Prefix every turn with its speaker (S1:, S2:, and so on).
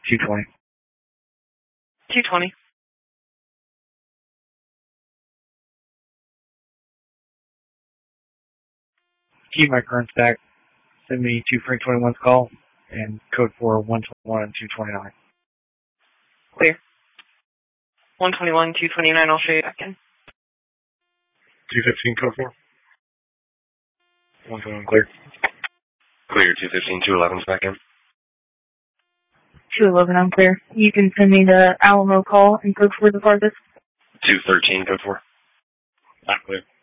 S1: 220.
S2: 220.
S1: Keep my current stack. Send me 2 Frank 21's call and code for 121 and 229.
S2: Clear. 121, 229, I'll show you back in.
S3: 215, code 4.
S1: 121 clear.
S3: Clear, 215, 211's back in.
S4: 211, I'm clear. You can send me the Alamo call and code for the farthest.
S3: 213, code 4.
S1: Not clear.